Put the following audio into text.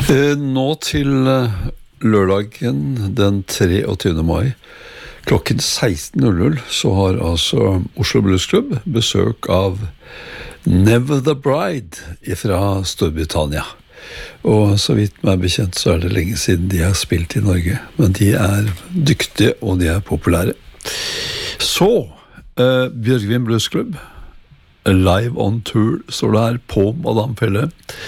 Nå til lørdagen den 23. mai klokken 16:00 så har altså Oslo Blues Club besøk av Never the Bride fra Storbritannia. Og så vidt meg bekjent så er det lenge siden de har spilt i Norge, men de er dyktige og de er populære. Så Bjørgvin Blues Club Live on Tour står det her på Madame Felle